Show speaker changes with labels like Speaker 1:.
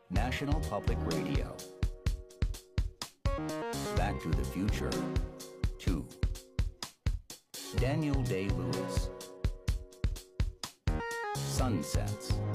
Speaker 1: National Public Radio. Back to the Future 2. Daniel Day-Lewis. Sunsets.